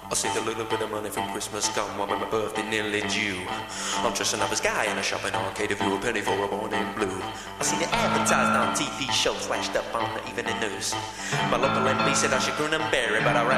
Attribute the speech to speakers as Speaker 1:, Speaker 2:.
Speaker 1: I saved a little bit of money from Christmas gone, while my birthday nearly due. I'm dressing up as Guy in a shopping arcade, if you a penny for a morning blue. I seen it advertised on TV shows, flashed up on the evening news. My local MP said I should grin and bear it, but I